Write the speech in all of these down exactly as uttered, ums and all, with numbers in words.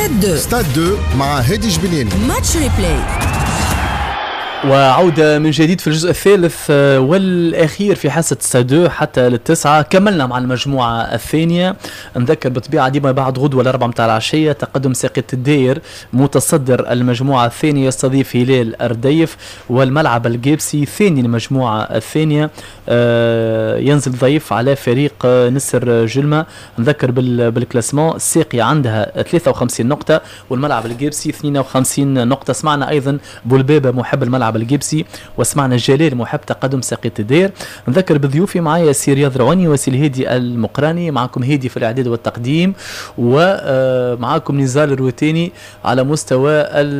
ستاد دو ستاد دو مع هادي جبلين. ماتش ريبلاي. وعودة من جديد في الجزء الثالث والأخير في حصة ستاد حتى للتسعة. كملنا مع المجموعة الثانية. نذكر بطبيعة ديما بعد غدوة الأربعة متاع العشية تقدم ساقية الداير متصدر المجموعة الثانية يستضيف هلال أرديف، والملعب الجيبسي ثاني المجموعة الثانية آه ينزل ضيف على فريق آه نسر جلمة. نذكر بالكلاسمون الساقية عندها ثلاثة وخمسين نقطة والملعب الجيبسي اثنين وخمسين نقطة. سمعنا أيضا بولبابة محب الملعب الجيبسي وسمعنا جلال محب تقدم ساقية الدير. نذكر بضيوفي معايا سي رياض رواني وسي الهادي المقراني، معكم هادي في الاعداد والتقديم، ومعكم نزال الروتيني على مستوى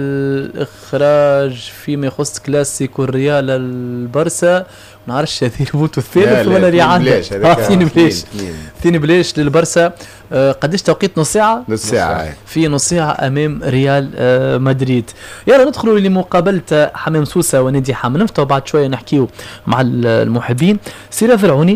الاخراج فيما يخص كلاسيكو الريال البرسا. ما نعرفش هذه البوتو الثالث ولا ريعان ثاني بلاش ثاني بلاش للبرسا. آه قديش توقيت؟ نص ساعة نص ساعة في نص ساعة أمام ريال آه مدريد. يلا ندخلوا لمقابلة حمام سوسة ونادي حمنفتة وبعد شوية نحكيو مع المحبين. سيرة ذرعوني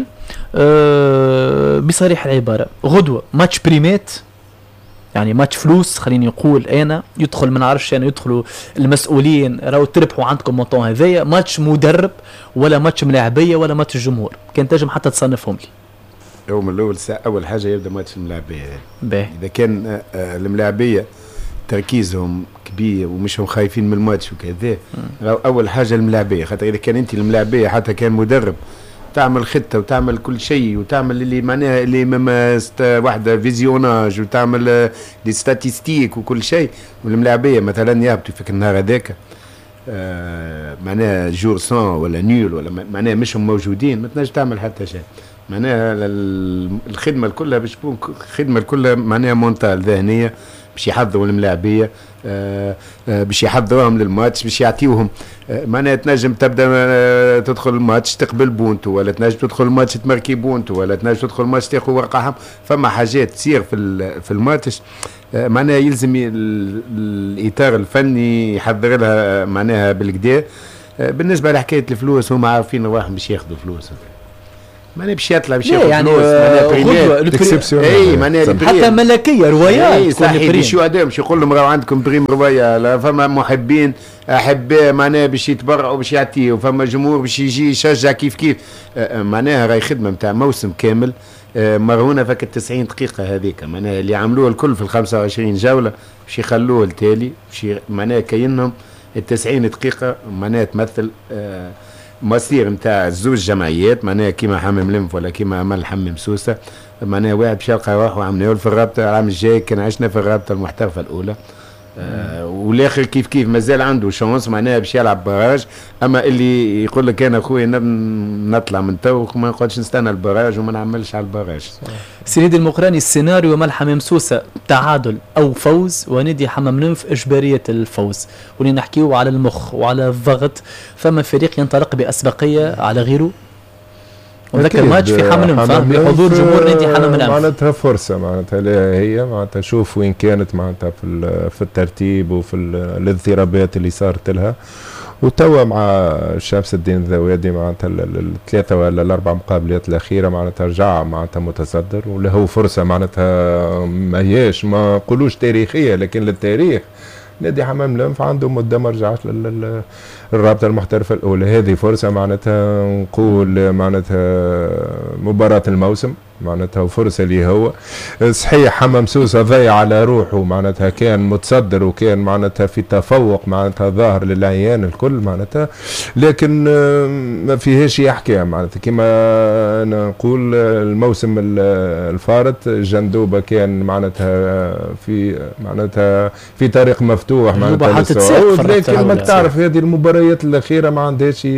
آه بصريح العبارة غدوة ماتش بريمات، يعني ماتش فلوس خليني نقول انا يدخل ما نعرفش انا يدخلوا المسؤولين راهو تربحوا عندكم مونطون هذايا. ماتش مدرب ولا ماتش ملاعبيه ولا ماتش الجمهور؟ كان تنجم حتى تصنفهم لي. يوم الاول ساعه اول حاجه يبدا ماتش الملاعبيه. باهي اذا كان الملاعبيه تركيزهم كبير ومشهم خايفين من الماتش وكذا، اول حاجه الملاعبيه، خاطر اذا كان انت الملاعبيه حتى كان مدرب تعمل خطة وتعمل كل شيء وتعمل اللي معناها اللي مما واحدة فيزيوناج وتعمل لي ستاتيستيك وكل شيء، والملاعبية مثلا يهبطوا في النهار هذاك آه معناها جور سان ولا نيول ولا معناها مشهم موجودين ما تنجم تعمل حتى شيء. معناها الخدمة كلها باش تكون الخدمة كلها معناها مونتال ذهنية باش يحضروا الملاعبيه آه آه باش يحضروهم للماتش باش يعطيوهم آه معناها تنجم تبدا آه تدخل الماتش تقبل بونتو ولا تنجم تدخل الماتش تماركي بونتو ولا تنجم تدخل الماتش تاخذ ورقهم. فما حاجات تصير في في الماتش آه معناها يلزم الاطار الفني يحضر لها معناها بالكدا. آه بالنسبه لحكايه الفلوس هم عارفين رواحهم باش ياخذوا فلوس، ماني باش يطلع باش ياخذ يعني فلوس اي معناها حتى ملكيه روايات اي صحيح باش يوديهم باش يقول لهم راهو عندكم بريم روايه. لا فما محبين احباء معناها باش يتبرعوا باش يعطيوا، فما جمهور باش يجي يشجع كيف كيف. معناها راهي خدمه نتاع موسم كامل مرهونه فك التسعين دقيقه هذيك معناها اللي عملوه الكل في الخمسة وعشرين جوله باش يخلوه التالي باش معناها كاينهم التسعين دقيقه معناها تمثل آه مصير نتاع زوج جمعيات معناها كيما حمام لنف ولا كيما عمل حمام سوسه. معناها واحد باش يلقى روحه عملناه في الرابطه العام الجاي كان عشنا في الرابطه المحترفه الاولى آه والاخر كيف كيف مازال عنده شانس معناها باش يلعب براج. اما اللي يقول لك انا خويا نطلع من تو ما نقعدش نستنى البراج وما نعملش على البراج. سيدي المقراني السيناريو مال حمام سوسه تعادل او فوز ونادي حمام لنف اجباريه الفوز، واللي نحكيو على المخ وعلى الضغط. فما فريق ينطلق باسبقيه على غيره وذكر ماتش في حمام لنف بحضور جمهور نادي حمام لنف معناتها فرصه معناتها هي معناتها شوف وين كانت معناتها في في الترتيب وفي الاضطرابات اللي صارت لها. وتوا مع شمس الدين الذوادي معناتها الثلاثه ولا الاربع مقابلات الاخيره معناتها رجع معناتها متصدر وله فرصه معناتها ما هياش ما نقولوش تاريخيه لكن للتاريخ. نادي حمام لنف عنده مده ما رجعش للرابطه المحترفه الاولى. هذه فرصه معناتها نقول معناتها مباراه الموسم معناتها فرصه ليه هو. صحيح حمام سوسه ضيع على روحه معناتها كان متصدر وكان معناتها في تفوق معناتها ظاهر للعيان الكل معناتها، لكن ما فيهاش احكام معناتها كما نقول الموسم الفارط جندوبه كان معناتها في معناتها في طريق مفتوح معناتها للصعود، لكن ما تعرف هذه المباريات الاخيره ما عندهاش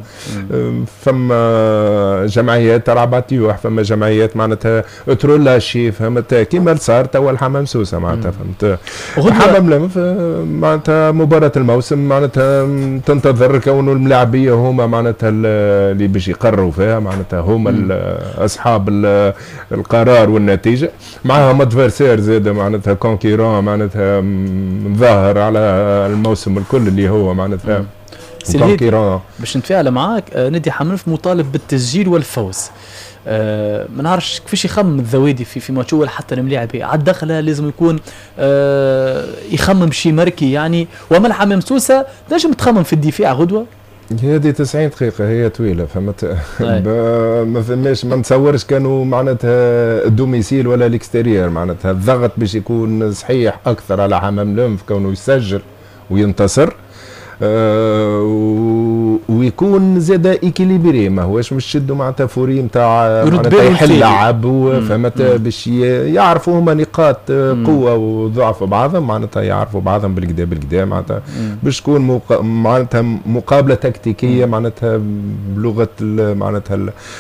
فما جمعيات تلعب عتيوح فما جمعيات معناتها ترولاشي فهمت كيما صار توا الحمام سوسه معناتها فهمت. حمام لنف معناتها مباراه الموسم معناتها تنتظر كونه الملاعبيه هما معناتها اللي باش يقرروا فيها معناتها هما اصحاب القرار والنتيجه. معاهم ادفيرسير زاد معناتها كونكيرون معناتها ظاهر على الموسم الكل اللي هو معناتها باش نتفاعل معاك. نادي حمام لنف مطالب بالتسجيل والفوز آه ما نعرفش كيفاش يخمم الذوادي في في ماتش اول حتى الملاعب على الدخله لازم يكون آه يخمم شي مركي يعني. وما حمام سوسه نجم تخمم في الدفاع غدوه هذه تسعين دقيقة هي طويلة فهمت. ما فماش ما نتصورش كانوا معناتها دوميسيل ولا الاكستيرير معناتها الضغط باش يكون صحيح أكثر على حمام لنف كونه يسجل وينتصر. آه ويكون زاد ايكيليبري ما هوش مش شدوا معناتها فوري نتاع معناتها يحل لعب فهمت باش يعرفوا هما نقاط قوه وضعف بعضهم معناتها يعرفوا بعضهم بالكدا بالكدا معناتها باش تكون موق... معناتها مقابله تكتيكيه معناتها بلغه معناتها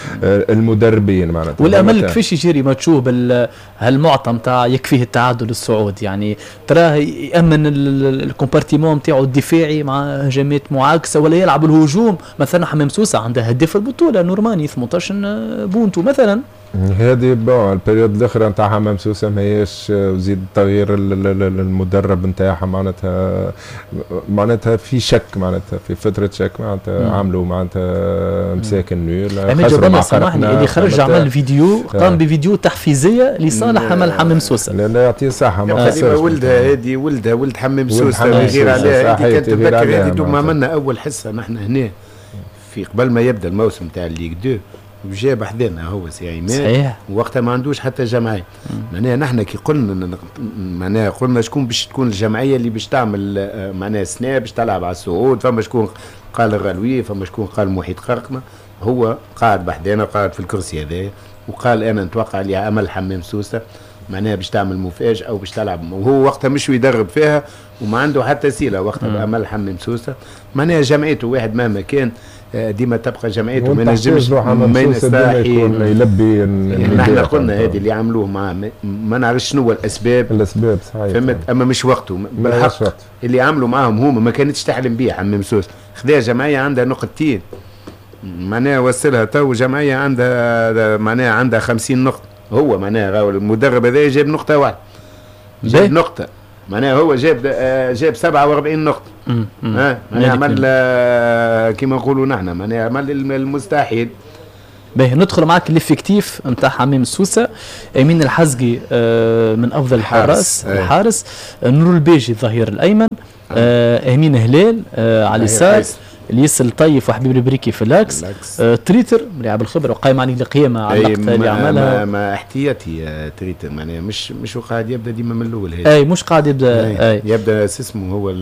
المدربين معناتها. والامل كيفاش يجري ما تشوف هالمعطى نتاع يكفيه التعادل الصعود يعني تراه يامن الكومبارتيمون نتاعو الدفاعي مع هجمات معاكسه ولا يلعب الهجوم. مثلا حمام سوسه عنده هداف البطوله نورماني ثمانية عشر بونتو مثلا. هذه بون البريود الاخرى نتاع حمام سوسه ماهيش وزيد تغيير المدرب نتاعها معناتها معناتها في شك معناتها في فتره شك معناتها عملوا معناتها مساكن نول خسروا مع سامحني اللي خرج عمل فيديو قام بفيديو تحفيزيه لصالح حمل حمام سوسه. لا لا يعطيه الصحه ما خسرش ولدها هذه ولدها ولد حمام سوسه غير عليها هذه كانت تذكر هذه دوما عملنا اول حصه نحن هنا في قبل ما يبدا الموسم تاع الليغ دو وجاب حذانا هو سي عماد وقتها ما عندوش حتى جمعيه. معناها نحن كي قلنا معناها قلنا شكون باش تكون الجمعيه اللي باش تعمل معناها سنه باش تلعب على الصعود. فما شكون قال الغلويه فما شكون قال محيط قرقمه. هو قاعد بحذانا وقاعد في الكرسي هذايا وقال انا نتوقع لي امل حمام سوسه معناها باش تعمل مفاجاه او باش تلعب. وهو وقتها مش يدرب فيها وما عنده حتى سيله وقتها بامل حمام سوسه. معناها جمعيته واحد مهما كان ديما تبقى جمعيته ما ينجمش ما يستحيل يلبي. نحن قلنا هذه اللي عملوه مع ما نعرفش شنو هو الاسباب الاسباب صحيح فهمت اما مش وقته بالحق اللي عملوا معاهم هما ما كانتش تحلم بيه حمام سوسه. خذا جمعيه عندها نقطتين معناها وصلها تو جمعيه عندها معناها عندها خمسين نقطه. هو معناها المدرب هذا جاب نقطه واحده جاب نقطه معناها هو جاب جاب سبعة وأربعين نقطة. ها معناها عمل كما نقولوا نحن معناها عمل المستحيل. باهي ندخل معك الافكتيف نتاع حمام سوسه. امين الحزقي من افضل الحراس الحارس. نور البيجي الظهير الايمن. امين هلال على اليسار. الياس الطيف وحبيب البريكي في اللاكس. آه تريتر لاعب الخبره وقايم عليه القيامه على اللقطه اللي عملها. ما, ما احتياطي تريتر معناها مش مش قاعد يبدا ديما من الاول هذا. اي مش قاعد يبدا أي. أي. يبدا اسمه هو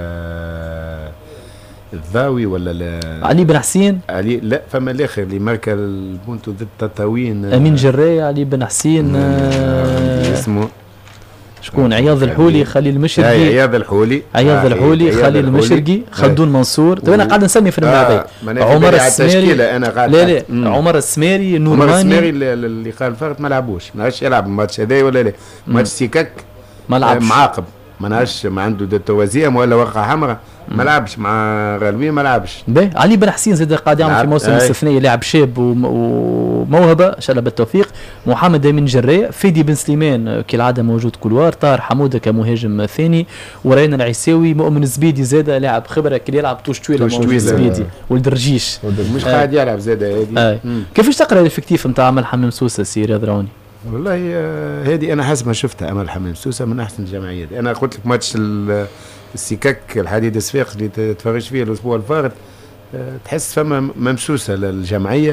الضاوي ولا علي بن حسين. علي لا فما الاخر اللي ماركا البونتو ضد التطاوين. امين جراي علي بن حسين. آه اسمه شكون عياض الحولي خليل المشرقي. عياض الحولي عياض الحولي خليل المشرقي خلدون منصور. طيب انا قاعد نسمي في الملعبين. آه عمر السميري انا قاعد لا لا مم. عمر السميري نور عمر السميري اللي قال فرط ما لعبوش ما عادش يلعب الماتش هذا ولا لا ماتش سيكاك ما لعبش معاقب ما نعرفش ما عنده دو توازيم ولا ورقه حمراء ما لعبش مع غلوي ما لعبش. باهي علي بن حسين زاد قاعد يعمل في موسم استثنائي لاعب شاب وموهبه ان شاء الله بالتوفيق. محمد امين جرايه. فيدي بن سليمان كالعاده موجود كولوار. طاهر حموده كمهاجم ثاني. ورينا العيساوي. مؤمن الزبيدي زاد لاعب خبره كي يلعب توش طويله موجود الزبيدي ولد رجيش مش قاعد يلعب زاد هذه. كيفاش تقرا الافكتيف نتاع عمل حمام سوسه سي رياض راوني؟ والله هذه انا حسب ما شفتها امل حمام سوسه من احسن الجمعيات. انا قلت لك ماتش السيكاك الحديد الصفاق اللي تفرج فيه الاسبوع الفارط تحس فما ممسوسه للجمعيه.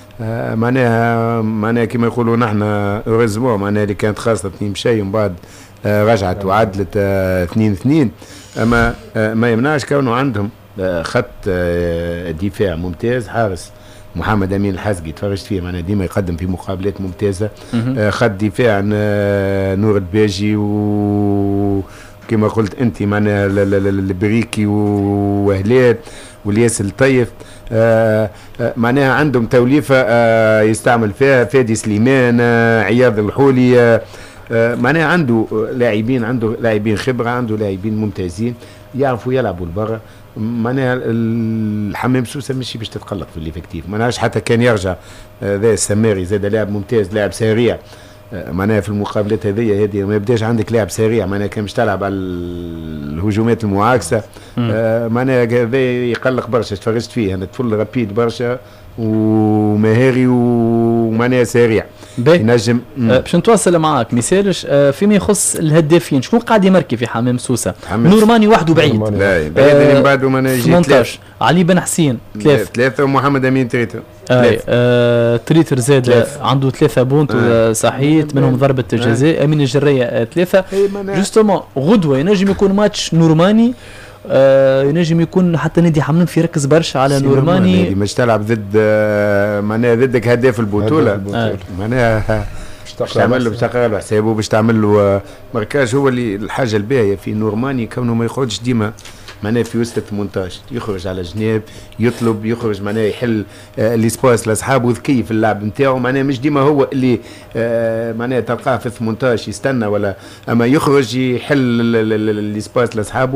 معناها معناها كما يقولوا نحن اوريزمون معناها اللي كانت خاصه اثنين مشي ومن بعد رجعت وعدلت اثنين اثنين. اما ما يمنعش كونه عندهم خط دفاع ممتاز. حارس محمد امين الحزقي تفرجت فيه معناها ديما يقدم في مقابلات ممتازه. خط دفاع نور الباجي و كما قلت انت معناها البريكي وهلال والياس الطيف. آه آه معناها عندهم توليفه آه يستعمل فيها فادي سليمان. آه عياض الحولي. آه آه معناها عنده لاعبين عنده لاعبين خبره عنده لاعبين ممتازين يعرفوا يلعبوا لبرا. معناها الحمام سوسه ماشي باش تتقلق في الافكتيف. معناهاش حتى كان يرجع ذا آه السماري زاد لاعب ممتاز لاعب سريع. معناها في المقابلات هذه هذه ما يبداش عندك لاعب سريع معناها كان باش تلعب على الهجومات المعاكسه. آه معناها هذا يقلق برشا. تفرجت فيه انا طفل رابيد برشا ومهاري ومعناها سريع ينجم. أه باش نتواصل معاك مثالش أه فيما يخص الهدافين شكون قاعد يمركي في حمام سوسه؟ نورماني وحده بعيد، لا بعيد اللي من بعده معناها يجي ثمانية عشر، علي بن حسين ثلاثة ثلاثة ومحمد امين تريتر اي آه تريتر زاد عنده ثلاثة بونت آه. صحيت منهم ضربة الجزاء. آه. امين الجرية ثلاثة. جوستومون غدوة ينجم يكون ماتش نورماني، آه ينجم يكون حتى نادي حملان في يركز برشا على نورماني. نادي مش تلعب ضد آه معناها ضدك هداف البطولة آه. معناها باش تعمل له باش تقرا له حسابه باش تعمل له ماركاج. هو اللي الحاجة الباهية في نورماني كونه ما يخرجش ديما معناها في وسط ثمانية عشر، يخرج على جناب يطلب يخرج معناها يحل آه الاسباس لاصحابه ذكي في اللعب نتاعو، معناها مش ديما هو اللي آه معناها تلقاه في ثمانية عشر يستنى ولا اما يخرج يحل الاسباس لاصحابه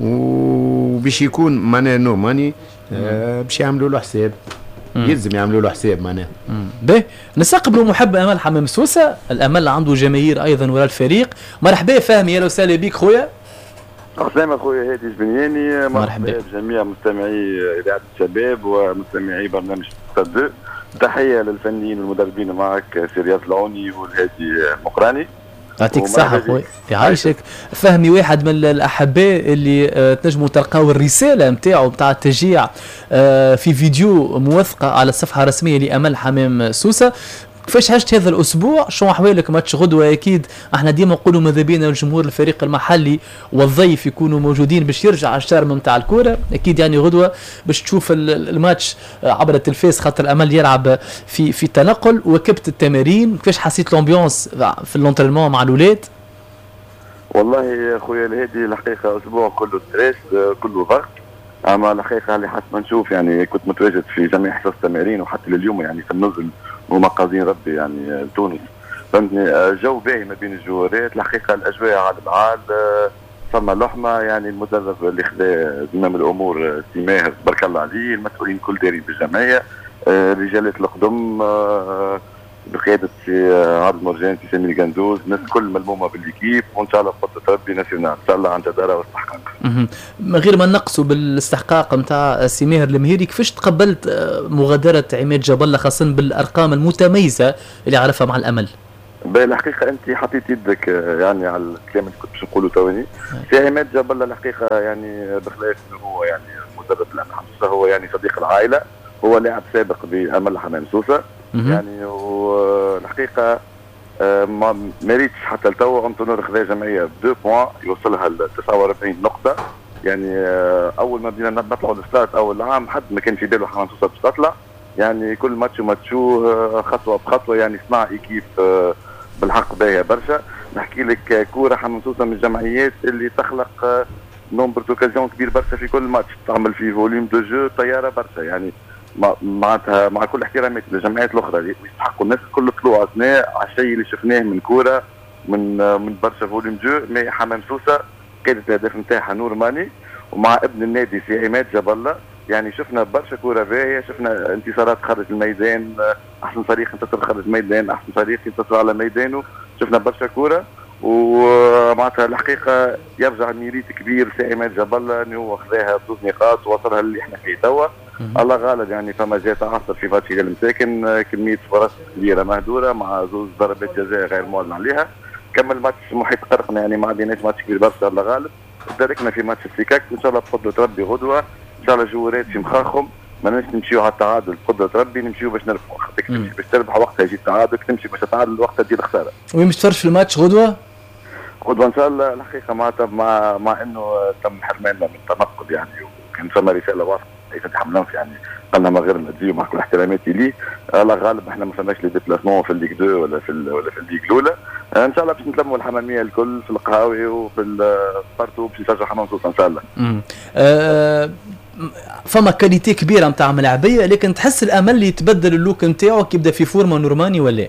وباش يكون معناها نورماني آه باش يعملوا له حساب. يلزم يعملوا له حساب معناها. باهي نستقبلوا محب امل حمام سوسه، الامل عنده جماهير ايضا وراء الفريق. مرحبا فهمي، اهلا وسهلا بك خويا. السلام اخويا هادي الجبنياني، مرحبا بجميع مستمعي اذاعه الشباب ومستمعي برنامج ستاد. تحيه للفنيين والمدربين معك سي رياض العوني والهادي المقراني. يعطيك الصحة خويا يعيشك. فهمي واحد من الأحباء اللي آه تنجموا تلقاو الرسالة نتاعو نتاع التشجيع آه في فيديو موثقة على الصفحة الرسمية لأمل حمام سوسة. كيفاش عشت هذا الاسبوع؟ شو احوالك؟ ماتش غدوه اكيد احنا ديما نقولوا ماذا بينا الجمهور الفريق المحلي والضيف يكونوا موجودين باش يرجع الشارم نتاع الكوره، اكيد يعني غدوه باش تشوف الماتش عبر التلفاز خاطر الامل يلعب في في تنقل. وكبت التمارين كيفاش حسيت الامبيونس في الانترينمون مع الاولاد؟ والله يا خويا الهادي الحقيقه اسبوع كله ستريس كله ضغط، اما الحقيقه اللي حسب ما نشوف يعني كنت متواجد في جميع حصص التمارين وحتى لليوم يعني في النزل ومقاصدين ربي يعني تونس فهمتني. جو باهي ما بين الجوارات الحقيقه، الاجواء على العال فما لحمه يعني. المدرب اللي خذا زمام الامور سي ماهر تبارك الله عليه، المسؤولين كل دارين بالجمعيه، رجالات القدم بقياده سي عبد المرجان سي سمير قندوز، الناس كل ملمومه بالليكيب وان شاء الله بقدره ربي ناسيونال ان شاء الله عن جداره واستحقاق. من غير ما نقصوا بالاستحقاق نتاع سي ماهر المهيري، كيفاش تقبلت مغادره عماد جاب الله خاصه بالارقام المتميزه اللي عرفها مع الامل؟ بالحقيقه انت حطيت يدك يعني على الكلام اللي كنت باش نقوله توني. سي عماد جاب الله الحقيقه يعني بخلاف انه هو يعني مدرب الامل حمصه، هو يعني صديق العائله، هو لاعب سابق بامل حمام سوسه يعني. والحقيقه ما ماريتش حتى لتو انطونور خذا جمعيه بدو بوان يوصلها ل تسعة وأربعين نقطه يعني. اول ما بدينا نطلعوا للستارت اول عام حد ما كان في باله حمام سوسه باش تطلع يعني. كل ماتش وماتشوه خطوه بخطوه يعني صنع ايكيب بالحق باهيه برشا. نحكي لك كوره حمام سوسه من الجمعيات اللي تخلق نومبر دوكازيون كبير برشا في كل ماتش، تعمل فيه فوليوم دو جو طياره برشا يعني. معناتها مع كل احترامات للجمعيات الاخرى اللي يستحقوا الناس كل طلوع اثناء على الشيء اللي شفناه من كوره من من برشا فوليوم جو. مي حمام سوسه كانت الهدف نتاعها نورماني ومع ابن النادي سي عماد جاب الله يعني شفنا برشا كوره باهيه، شفنا انتصارات خارج الميدان، احسن فريق انتصر خارج الميدان، احسن فريق انتصر على ميدانه، شفنا برشا كوره. ومعناتها الحقيقه يرجع ميريت كبير سي عماد جاب الله انه هو خذاها بزوج نقاط ووصلها اللي احنا فيه توا. الله غالب يعني. فما جاء تعثر في ماتش المساكن، كميه فرص كبيره مهدوره مع زوج ضربات جزاء غير معلن عليها. كمل ماتش محيط قرقنا يعني ما عديناش ماتش كبير برشا. الله غالب تركنا في ماتش السكاك وان شاء الله بقدره ربي غدوه ان شاء الله جوارات في مخاخهم ما نمشي نمشيو على التعادل بقدره ربي، نمشيو باش نربحوا. خاطر تمشي باش تربح وقتها يجي التعادل، تمشي باش تتعادل وقتها تجي الخساره. وين باش تفرش في الماتش غدوه؟ غدوه ان شاء الله الحقيقه معناتها مع مع انه تم حرماننا من التنقل يعني، وكان فما رساله واضحه ليس حملان يعني قلنا ما غير نأديه مع كل احتراماتي ليه. الله غالب احنا ما فماش لي ديبلاسمون في الليغ دو ولا في ولا في الليغ الاولى. ان شاء الله باش نتلموا الحماميه الكل في القهاوي وفي البارتو باش نشجعوا حمام سوسه ان شاء الله. أه فما كاليتي كبيره نتاع ملاعبيه، لكن تحس الامل اللي يتبدل اللوك نتاعو كي يبدا في فورمه نورماني ولا؟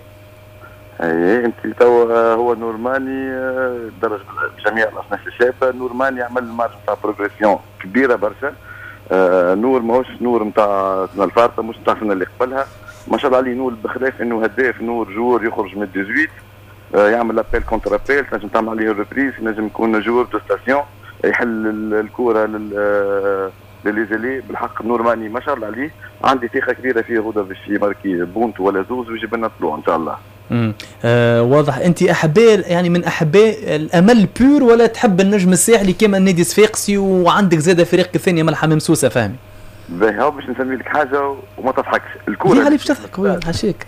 اي انت تو هو نورماني درج جميع الاصناف الشابه. نورماني يعمل مارج نتاع بروغريسيون كبيره برشا. آه نور ماهوش نور نتاع سنه الفارطه، مش نتاع السنه اللي قبلها. ما شاء الله عليه نور بخلاف انه هداف نور جور يخرج من ثمانية عشر آه يعمل لابيل كونتر ابيل، تنجم تعمل عليه الريبريز، نجم يكون جور دو ستاسيون يحل الكوره للي زالي بالحق نورماني ما شاء الله عليه، عندي ثقه كبيره فيه غدا باش يماركي بونت ولا زوز ويجيب لنا طلوع ان شاء الله. امم آه واضح. انت احباء يعني من احباء الامل بور ولا تحب النجم الساحلي كما النادي صفاقسي وعندك زاده فريق ثاني من حمام سوسه فهمي؟ باهي هاو باش نسمي لك حاجه وما تضحكش. الكوره اللي باش تضحك خويا نحشيك.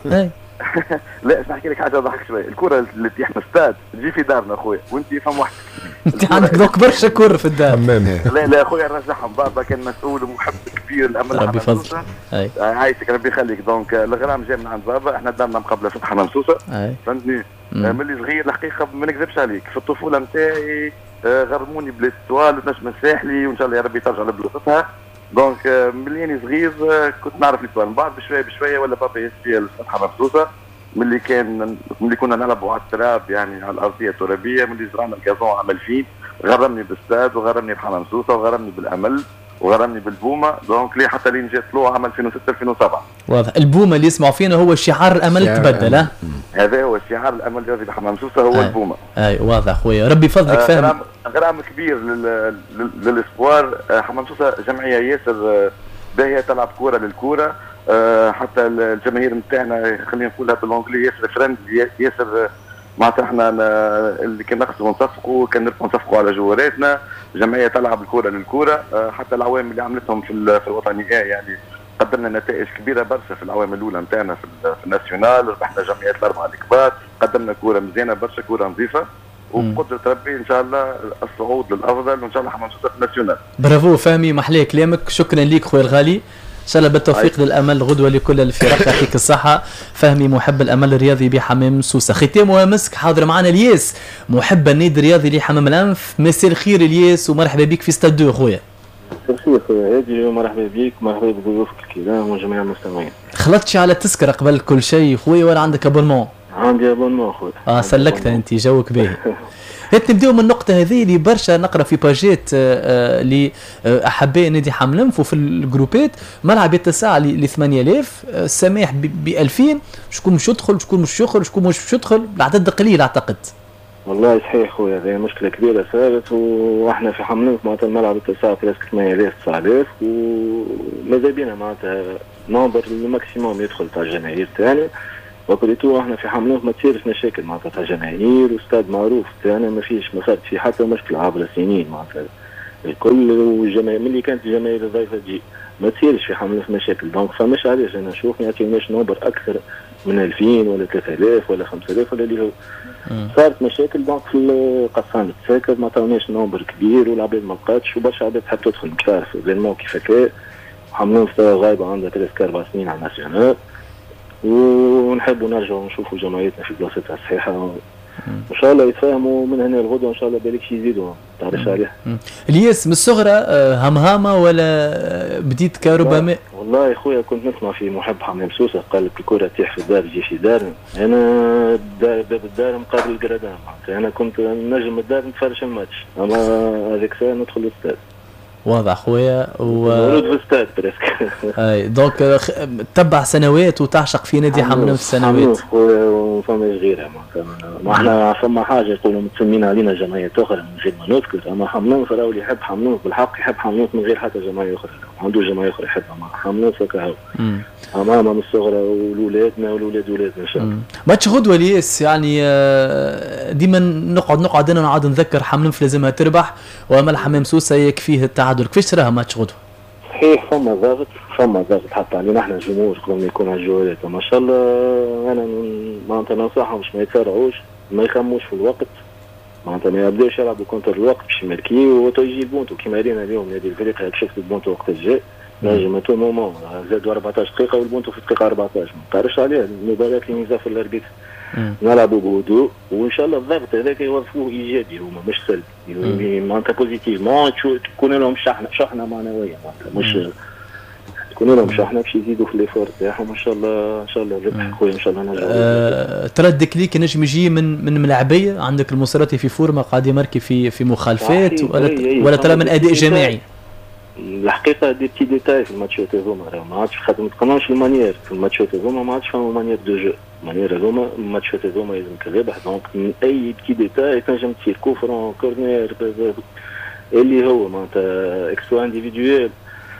لا اسمح لك حاجه تضحك شويه. الكره اللي تطيح من الاستاد تجي في دارنا خويا وانت فهم وحدك. انت عندك ذوق برشا كور في الدار. لا لا خويا نرجعهم. بابا كان مسؤول ومحب كبير الامل ربي يفضل. عايشك ربي يخليك. دونك الغرام جاي من عند بابا. احنا دارنا مقابله في حمام سوسه فهمتني. ملي صغير الحقيقه ما نكذبش عليك في الطفوله نتاعي غرموني بليستوال والنجم الساحلي وان شاء الله يا ربي ترجع لبلاصتها. دونك ملي صغير كنت نعرف ليستوال. من بعد بشويه بشويه ولا بابا يسفي الفتحه مبسوطه ملي كان ملي كنا نلعبوا على التراب يعني على الارضيه الترابيه. ملي زرعنا الكازون عمل فين غرمني بالاستاد وغرمني بحمام سوسه وغرمني بالامل وغرمني بالبومه. دونك لي حتى لين جات طلوع عام ألفين وستة ألفين وسبعة. واضح. البومه اللي يسمعوا فينا هو شعار الامل تبدل. ها هذا هو شعار الامل جازي بحمام سوسه هو آه. البومه. اي واضح خويا ربي يفضلك. آه فاهم. غرام كبير للاسبوار. آه حمام سوسه جمعيه ياسر باهيه تلعب كوره للكوره. آه حتى الجماهير نتاعنا خلينا نقولها بالانجلي ياسر فريندلي ياسر. معناتها احنا اللي كان نقصوا ونصفقوا كان نرفعوا نصفقوا على جواراتنا. جمعيه تلعب الكوره للكوره. آه حتى العوامل اللي عملتهم في في الوطنيه يعني قدمنا نتائج كبيره برشا في العوامل الاولى نتاعنا في, في الناسيونال. ربحنا جمعيات الاربعه الكبار. قدمنا كوره مزيانه برشا كوره نظيفه وبقدره ربي ان شاء الله الصعود للافضل وان شاء الله حمام سوسه في الناسيونال. برافو فهمي محلى كلامك. شكرا ليك خويا الغالي. ان شاء الله بالتوفيق للامل غدوه لكل الفرق. يعطيك الصحه. فهمي محب الامل الرياضي بحمام سوسه. ختام مسك حاضر معنا الياس محب النادي الرياضي لحمام الانف. مساء الخير الياس ومرحبا بك في ستاد دو خويا. مساء الخير خويا هادي ومرحبا بك ومرحبا بضيوفك الكرام وجميع المستمعين. خلطتش على التذكره قبل كل شيء خويا ولا عندك ابونمون؟ عندي ابونمون خويا. اه سلكتها انت جوك باهي. هات نبداو من النقطة هذه اللي برشا نقرا في باجات لأحباء نادي حمام الانف وفي الجروبات. ملعب يتسع ل ثمانية آلاف. السماح ب ألفين. شكون مش يدخل شكون مش يخرج شكون مش يدخل. العدد قليل اعتقد. والله صحيح خويا هذه مشكلة كبيرة صارت واحنا في حمام الانف معناتها الملعب يتسع في ثمانية آلاف تسعة آلاف وماذا بينا معناتها نمبر الماكسيموم يدخل تاع الجماهير تاعنا. وكلتو احنا في حمام الانف ما تصيرش مشاكل معناتها تاع جماهير واستاد معروف تاعنا ما فيش ما صارت فيه حتى مشكله عبر السنين معناتها الكل والجماهير ملي كانت الجماهير الضيفه تجي ما تصيرش في حمام الانف مشاكل. دونك فماش علاش انا نشوف ما يعطيوناش نمبر اكثر من ألفين ولا ثلاثة آلاف ولا خمسة آلاف ولا اللي هو صارت مشاكل. دونك في قصان التساكر ما عطاوناش نمبر كبير والعباد ما لقاتش وبرشا عباد تحب تدخل مش عارف زين كيف هكا. حمام الانف غايبه عندها ثلاث اربع سنين على الناسيونال ونحبوا نرجعوا نشوفوا جمعيتنا في بلاصتها الصحيحه ان شاء الله يتفاهموا من هنا الغدوه ان شاء الله بالك شي يزيدوا تعرفش عليه. الياس من الصغرى همهامه ولا بديت كربما؟ والله يا خويا كنت نسمع في محب حمام سوسه قال لك الكره تطيح في الدار تجي في دارنا. انا باب الدار مقابل القردان معناتها انا كنت نجم الدار نتفرج الماتش اما هذيك الساعه ندخل الاستاد. واضح خويا و مولود في استاد بريسك. اي دونك تبع سنوات وتعشق في نادي حمام الانف سنوات. خويا وفما غيرها ما احنا فما حاجه يقولوا متسمين علينا جمعيه اخرى من غير ما نذكر اما حمام الانف راهو اللي يحب حمام الانف بالحق يحب حمام الانف من غير حتى جمعيه اخرى. ما عنده جمعيه اخرى يحبها مع حمام الانف هكا هو. امامنا من الصغرى واولادنا واولاد ولادنا ان شاء الله. ماتش غدوه الياس يعني ديما نقعد نقعد انا نقعد نذكر حمام الانف لازمها تربح وامل حمام سوسه يكفيه التعادل. كيفاش تراها ماتش غدوه؟ صحيح فما ضغط فما ضغط حتى علينا احنا الجمهور قبل ما يكون على الجوالات ما شاء الله. انا معناتها ننصحهم باش ما يتسارعوش ما يخموش في الوقت معناتها ما يبداوش يلعبوا كونتر الوقت باش يماركيو ويجي البونتو كيما رينا اليوم نادي الفريق هاك شفت البونتو وقت الجاي نجم تو مومون زادوا أربعطاش دقيقه والبونتو في الدقيقه أربعطاش ما نقدرش عليها المباراه اللي يزافر الاربيتر. نلعبوا بهدوء وان شاء الله الضغط هذاك يوظفوه ايجابي هما مش سلبي معناتها بوزيتيفمون تكون لهم شحنه شحنه معنويه معناتها مش تكون لهم شحنه باش يزيدوا في ليفور تاعهم ان شاء الله ان شاء الله الربح خويا ان شاء الله نرجعوا. أه تردك ليك نجم يجي من من ملاعبيه عندك المصراتي في فورما قاعد يماركي في في مخالفات ولا ولا ترى من اداء جماعي؟ الحقيقه دي بتي ديتاي في الماتشات هذوما راه ما عادش خاطر ما تقنعوش المانيير في الماتشات هذوما ما عادش فما مانيير دو جو مانيير هذوما الماتشات هذوما لازم تربح. دونك من اي بتي ديتاي تنجم تصير كوفرون كورنير اللي هو معناتها اكسو انديفيدويل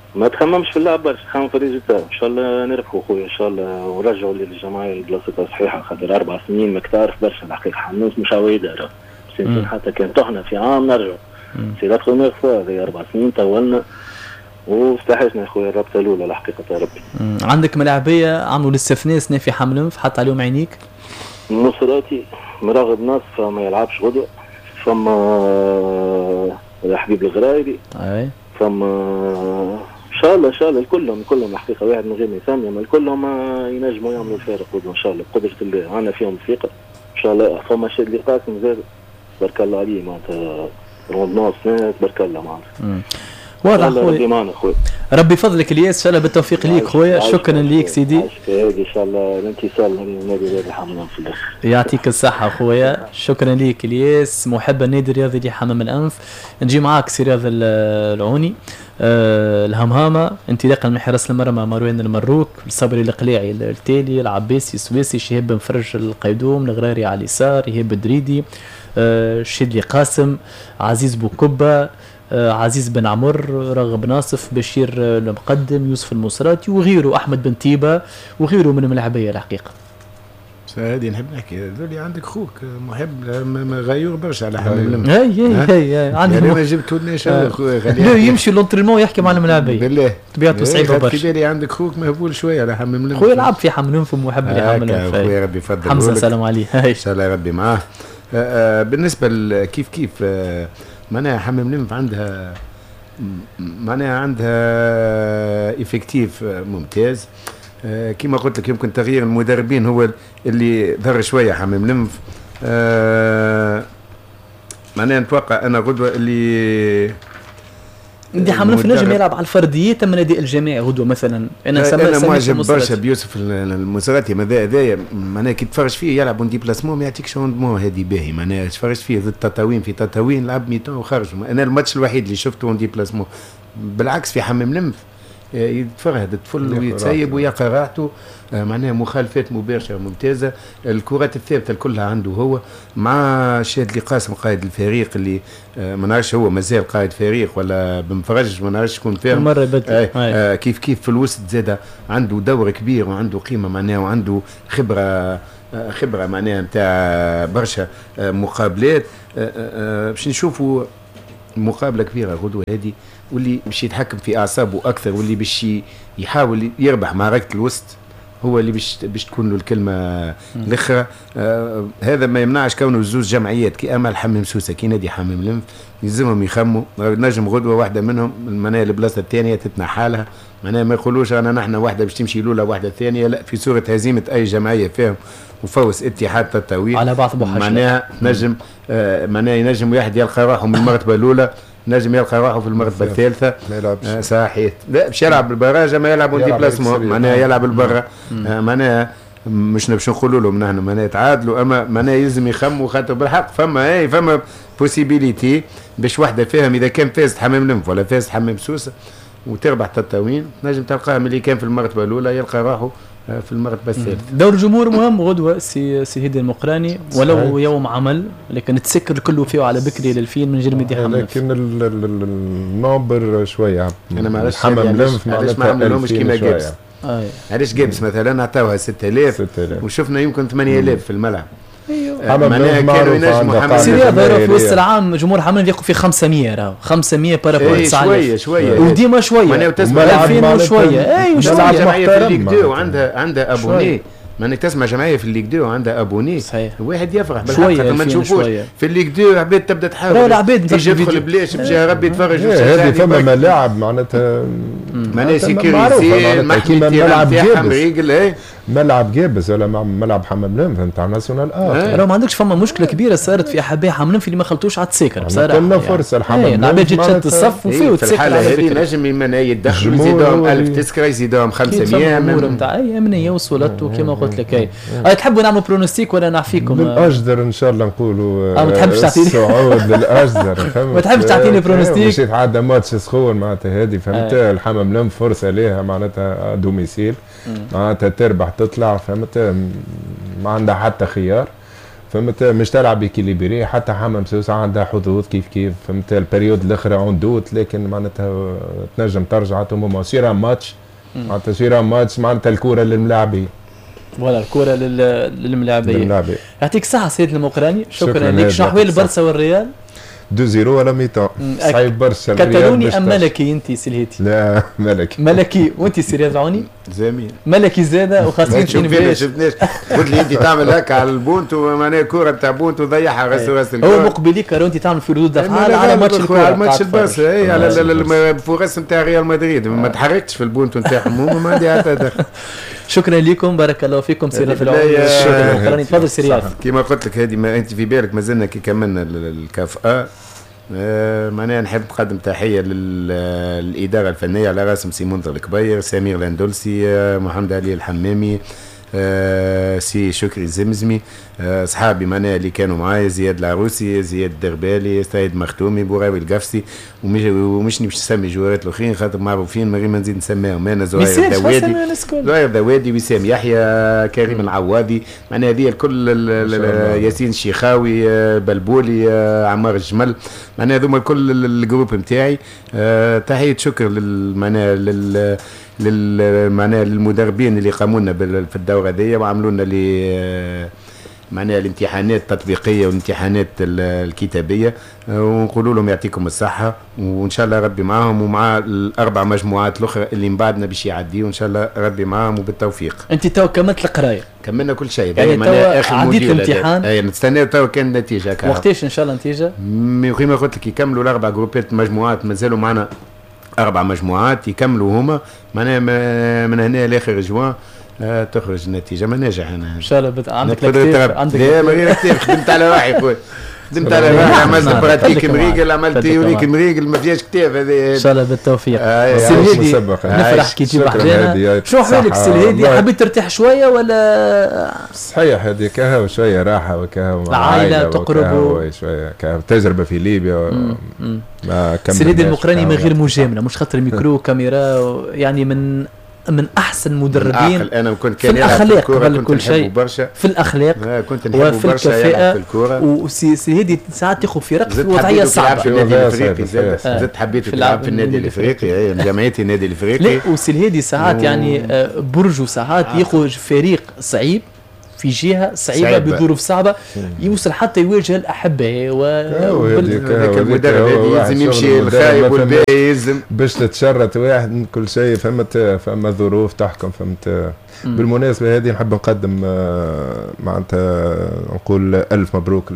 ما تخممش في اللعب برشا، تخمم في الريزلتا. ان شاء الله نربحوا خويا ان شاء الله ونرجعوا للجماهير بلاصتها صحيحه، خاطر اربع سنين ماك تعرف برشا الحقيقه. حماس مش عوايده راه سنتين حتى كان تحنا في عام نرجعوا. سي لا بروميير فوا هذه اربع سنين طولنا واستحسنا يا خويا الرابطه الاولى الحقيقه يا ربي. عندك ملاعبيه عملوا الاستثناء سنة في حملهم حط عليهم عينيك؟ نصراتي مراغب ناصر ما يلعبش غدوه، فما حبيب الغرايبي اي فما ان شاء الله ان شاء الله الكلهم كلهم الحقيقه واحد من غير ما يسمي، اما الكلهم ينجموا يعملوا الفارق ان شاء الله بقدره الله. عندنا فيهم ثقه ان شاء الله. فما شاد لي قاسم زاد بارك الله عليه معناتها روندمون سنه تبارك الله معناتها. واضح خويا، معنا خويا ربي فضلك الياس ان شاء الله بالتوفيق ليك خويا. شكرا ليك سيدي، ان شاء الله الانتصار للنادي الرياضي الحمام في الاخر. يعطيك الصحه خويا، شكرا ليك الياس محب النادي الرياضي لحمام الانف. نجي معاك سي رياض العوني. أه الهمهامه انطلاقا من حراس المرمى مروان المروك، الصبري القلاعي التالي، العباسي السويسي، شهاب بن فرج القيدوم، الغراري على اليسار، ايهاب الدريدي، أه شدلي قاسم، عزيز بوكبه، آه عزيز بن عمر، رغب ناصف، بشير آه المقدم، يوسف المصراتي وغيره، احمد بن تيبه وغيره من الملاعبيه الحقيقه. هذه نحب نحكي ذولي عندك خوك محب ما غيور برشا على حمام. هي هي هي عندنا ما جبتولناش خويا لا يمشي لونترينمون يحكي مع الملاعبيه بالله طبيعته صعيبه برشا. في بالي عندك خوك مهبول شويه على حمام. خويا لعب في حمام ومحب لحمام. خويا ربي يفضل حمزه سلام عليه ان شاء الله ربي معاه. بالنسبه كيف كيف معناها حمام لمف عندها معناها عندها افكتيف ممتاز. آه كما قلت لك يمكن تغيير المدربين هو اللي ضر شويه حمام لمف. آه معناها نتوقع انا غدوه اللي دي حمام لمف نجم يلعب على الفرديات من الاداء الجماعي غدوه مثلا. انا انا معجب برشا بيوسف المصراتي ماذا هذايا معناها كي تفرج فيه يلعب اون ديبلاسمون ما يعطيكش روندمون هذه باهي. معناها تفرج فيه ضد تطاوين في تطاوين لعب ميتون وخرج. انا الماتش الوحيد اللي شفته اون ديبلاسمون بالعكس في حمام لمف يتفرهد تفل ويتسيب ويلقى راحته. معناها مخالفات مباشره ممتازه. الكرات الثابته كلها عنده هو مع شادلي قاسم قائد الفريق اللي ما نعرفش هو مازال قائد فريق ولا بمفرج ما نعرفش شكون فاهم مره بدل آه كيف كيف في الوسط زاده عنده دور كبير وعنده قيمه معناها وعنده خبره خبره معناها نتاع برشا مقابلات. باش نشوفوا مقابله كبيره غدوه هذه واللي باش يتحكم في اعصابه اكثر واللي باش يحاول يربح معركه الوسط هو اللي باش باش تكون له الكلمه الاخرى. آه هذا ما يمنعش كونه زوج جمعيات كي امل حمام سوسه كي نادي حمام لمف يلزمهم يخموا. نجم غدوه واحده منهم معناها البلاصه الثانيه تتنحى لها. معناها ما يقولوش انا نحن واحده باش تمشي الاولى واحده الثانيه، لا في صوره هزيمه اي جمعيه فيهم وفوز اتحاد تطاوين على بعض بوحشه. معناها نجم آه معناها ينجم واحد يلقى روحه من المرتبه الاولى نجم يلقى روحه في المرتبه الثالثه ما يلعبش آه صحيح. لا باش يلعب بالبراجه ما يلعب ديبلاسمون معناها يلعب البرا. آه معناها مش باش نقولوا لهم نحن معناها تعادلوا اما معناها يلزم يخموا خاطر بالحق فما اي فما بوسيبيليتي باش وحده فيهم اذا كان فازت حمام لمف ولا فازت حمام سوسه وتربح تطاوين نجم تلقاه اللي كان في المرتبه الاولى يلقى راحه في المرتبه الثالثه. دور الجمهور مهم غدوه سي سي هيدي المقراني ولو صحيح. يوم عمل لكن تسكر كله فيه على بكري للفين من غير مدي حمام. لكن النوبر شويه انا ما عرفتش حمام لمف علاش ما عملوش كيما جابس. علاش جابس مثلا عطاوها ستة آلاف وشفنا يمكن ثمانية آلاف في الملعب. ايوه معناها كانوا ينجموا حمام سي رياض في وسط العام جمهور حمام يقف في خمسمية راهو خمسمية بارابور شويه شويه وديما شويه معناها تسمع ألفين وشويه اي شويه جمعيه في الليغ دو عندها عندها ابوني مانك تسمع جمعيه في الليغ دو عندها ابوني صحيح واحد يفرح بالحق ما نشوفوش في الليغ دو عباد تبدا تحاول العباد تيجي يدخل بلاش بجا ربي يتفرج هذه فما ملاعب معناتها معناها سيكوريزي كيما ملعب جابس ملعب جابس ولا ملعب حمام لمف نتاع ناسيونال اه راه ما عندكش فما مشكله كبيره صارت في احباء حمام لمف اللي ما خلطوش على التساكر بصراحه كنا فرصه الحمام لمف العباد جات تشد الصف وفيه وتسكر على هذه نجم من يدخلوا يزيدوهم ألف تذكره يزيدوهم خمسمية من نتاع اي امنيه وصلت وكما قلت لك اي تحبوا نعملوا برونوستيك ولا نعفيكم للاجدر ان شاء الله نقولوا ما تحبش تعطيني الصعود للاجدر ما تحبش تعطيني برونوستيك مش يتعدى ماتش سخون معناتها هذه فهمت الحمام لمف فرصه ليها معناتها دوميسيل معناتها تربح تطلع فهمت ما عندها حتى خيار. فهمت مش تلعب بكيليبري. حتى حمام سوسة عندها حظوظ كيف كيف فهمت البريود الاخرى اون دوت لكن معناتها تنجم ترجع تم سيرا ماتش معناتها سيرا ماتش معناتها الكوره للملاعبين ولا الكوره للملاعبين. يعطيك الصحه سيد المقراني. شكرا, شكرا لك. شنو احوال البرسا والريال؟ اثنين صفر ولا ميتون صعيب برشا. كتالوني ام ملكي انت سلهيتي؟ لا ملكي ملكي. وانت سي رياض العوني؟ زميل ملكي زاده وخاصين في نبلاش. شفناش قلت لي انت تعمل هكا على البونتو معناها كوره نتاع بونتو ضيعها غسل غسل. هو مقبلي كارو انت تعمل في ردود افعال على ماتش الكوره على ماتش البرسا اي على الفورس نتاع ريال مدريد ما تحركتش في البونتو نتاعهم ما عندي حتى دخل. شكرا لكم بارك الله فيكم سي رياض العوني. شكرا. تفضل سي رياض. كما قلت لك هذه ما انت في بالك مازلنا كي كملنا الكافأة آه معناها نحب نقدم تحيه للاداره الفنيه على راسهم سي منذر الكبير سمير الاندلسي آه محمد علي الحمامي آه سي شكري الزمزمي آه اصحابي معناها اللي كانوا معايا زياد العروسي زياد الدربالي سيد مختومي بوراوي القفصي ومش ومش باش نسمي جوارات الاخرين خاطر معروفين من غير ما نزيد نسميهم انا زهير دوادي زهير دوادي وسام يحيى كريم العوادي معناها هذه الكل ياسين الشيخاوي بلبولي عمار الجمل معناها هذوما الكل الجروب نتاعي آه تحيه شكر للمعناها لل للمعناها للمدربين اللي قاموا لنا في الدوره هذه وعملوا لنا اللي معناها الامتحانات التطبيقيه والامتحانات الكتابيه ونقول لهم يعطيكم الصحه وان شاء الله ربي معاهم ومع الاربع مجموعات الاخرى اللي من بعدنا باش يعديوا وان شاء الله ربي معاهم وبالتوفيق. انت تو كملت القرايه؟ كملنا كل شيء يعني معناها اخر عديت الامتحان اي نستنى تو كان النتيجه هكا وقتاش ان شاء الله النتيجه؟ كما قلت لك يكملوا الاربع جروبات مجموعات مازالوا معنا اربع مجموعات يكملوا هما معناها من هنا لاخر جوان آه تخرج النتيجه ما ناجح انا ان شاء الله بت... عندك كتاب عندك لا ما غير كتاب خدمت على روحي خويا خدمت على روحي عملت براتيك مريقل عملت تيوريك مريقل ما فيهاش كتاب هذه ان شاء الله بالتوفيق. السي الهادي نفرح كي تجيب حدانا. شو حوالك السي الهادي؟ حبيت ترتاح شويه ولا؟ صحيح هذه كهو شويه راحه وكهو مع العائله تقربوا شويه كهو تجربه في ليبيا ما كملناش. السي الهادي المقراني من غير مجامله مش خاطر الميكرو كاميرا يعني من من احسن مدربين انا كنت في الاخلاق قبل كل شيء في الاخلاق كنت وفي الكفاءه وسي هادي ساعات تاخذ في رقص في وضعيه صعبه في النادي الافريقي زدت حبيت تلعب في النادي الافريقي جمعيتي النادي الافريقي لا وسي هادي ساعات يعني برج ساعات ياخذ فريق صعيب في جهه صعيبه بظروف صعبه يوصل حتى يواجه الاحباء والمدرب لازم يمشي الخايب والباقي يلزم باش تتشرط واحد من كل شيء فهمت فما ظروف تحكم فهمت. بالمناسبه هذه نحب نقدم معناتها نقول الف مبروك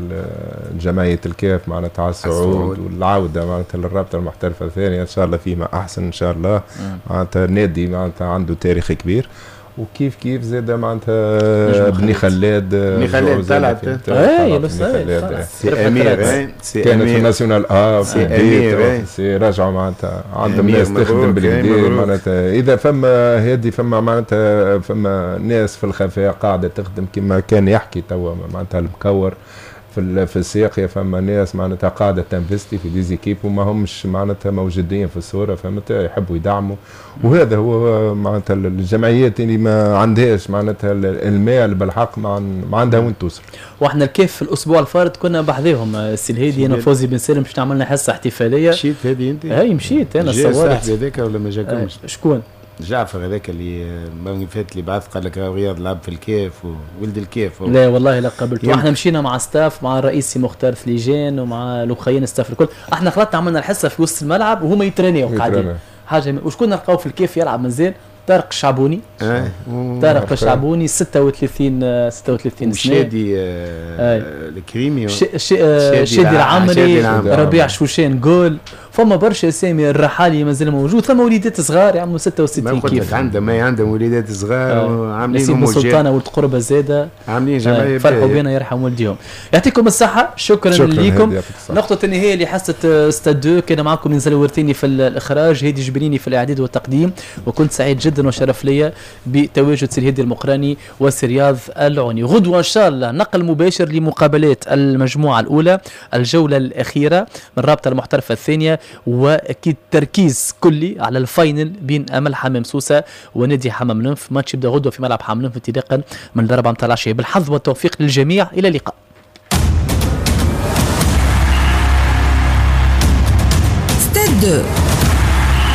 لجمعيه الكاف معناتها على الصعود والعوده معناتها للرابطه المحترفه الثانيه ان شاء الله فيما احسن ان شاء الله معناتها نادي معناتها عنده تاريخ كبير وكيف كيف زاد معناتها بني خلاد بني خلاد طلعت اي بس سي امير كانت في الناسيونال اه سي امير سي رجعوا معناتها عندهم ناس تخدم بالكدا معناتها اذا فما هذه فما معناتها فما ناس في الخفاء قاعده تخدم كما كان يحكي توا معناتها المكور في في الساقيه فما ناس معناتها قاعده تنفستي في ديزيكيب وما همش معناتها موجودين في الصوره فهمت يحبوا يدعموا وهذا هو معناتها الجمعيات اللي ما عندهاش معناتها المال بالحق ما عندها وين توصل. واحنا الكيف في الاسبوع الفارط كنا بحذاهم السي الهادي انا فوزي بن سالم باش نعملنا حصه احتفاليه. مشيت هذه انت؟ اي مشيت انا صورت صاحبي هذاك ولا ما جاكمش؟ شكون؟ جعفر هذاك اللي المره اللي فاتت اللي بعث قال لك رياض لعب في الكيف وولد الكيف لا والله لا قبلته. احنا مشينا مع ستاف مع الرئيسي مختار ثليجان ومع لوخيين ستاف الكل احنا خلطنا عملنا الحصه في وسط الملعب وهما يترينيو قاعدين حاجه وشكون نلقاو في الكيف يلعب مازال طارق الشعبوني آه. طارق الشعبوني ستة وثلاثين ستة وثلاثين سنه وشادي آه الكريمي ش... ش... شادي العمري ربيع شوشان جول فما برشا اسامي الرحالي مازال موجود ثم وليدات صغار يعملوا ستة وستين كيف عندهم ما عندهم وليدات صغار آه. وعاملين نسيب السلطانه ولد قربه زاده عاملين جماعه فرحوا بينا يرحم والديهم. يعطيكم الصحه شكرا, شكرا لكم. نقطه النهايه لحصه ستاد دو كان معكم نزل ورتيني في الاخراج هادي جبريني في الاعداد والتقديم وكنت سعيد جدا وشرف ليا بتواجد سي الهادي المقراني وسي رياض العوني. غدوه ان شاء الله نقل مباشر لمقابلات المجموعه الاولى الجوله الاخيره من الرابطه المحترفه الثانيه واكيد تركيز كلي على الفاينل بين امل حمام سوسه ونادي حمام ننف. ماتش يبدا غدوه في ملعب حمام ننف انطلاقا من الأربعة متاع العشيه. بالحظ والتوفيق للجميع، الى اللقاء. ستاد